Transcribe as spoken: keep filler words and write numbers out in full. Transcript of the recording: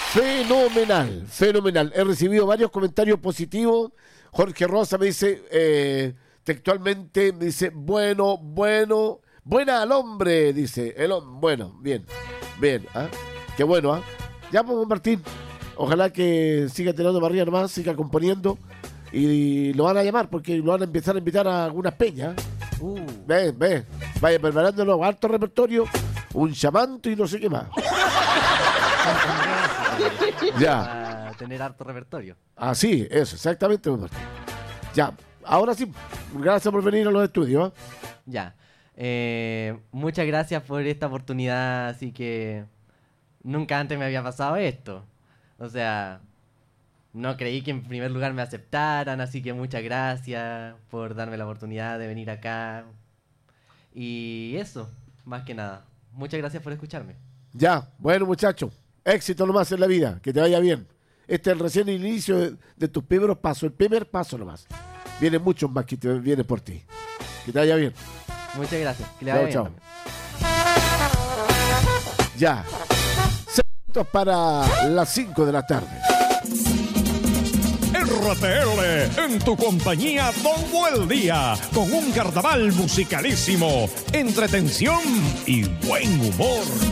Fenomenal, fenomenal. He recibido varios comentarios positivos. Jorge Rosa me dice, eh, textualmente, me dice, bueno, bueno, buena al hombre, dice. El hom- bueno, bien, bien, ¿ah? Qué bueno, ¿ah? Ya, pues, Martín, ojalá que siga tirando para arriba nomás, siga componiendo y lo van a llamar porque lo van a empezar a invitar a algunas peñas. Uh. Ve, ve, vaya preparándolo, harto repertorio, un chamanto y no sé qué más. Ya. A tener harto repertorio. Así, eso, exactamente, pues, Martín. Ya, ahora sí, gracias por venir a los estudios, ¿eh? Ya. Eh, muchas gracias por esta oportunidad, así que nunca antes me había pasado esto. O sea, no creí que en primer lugar me aceptaran, así que muchas gracias por darme la oportunidad de venir acá. Y eso, más que nada. Muchas gracias por escucharme. Ya, bueno, muchacho, éxito nomás en la vida, que te vaya bien. Este es el recién inicio de, de tus primeros pasos, el primer paso nomás. Vienen muchos más que te vienen por ti. Que te vaya bien. Muchas gracias. Que le Chao, vaya bien chao. también. Ya. Seis minutos para las cinco de la tarde. R T L, en tu compañía todo el día, con un carnaval musicalísimo, entretención y buen humor.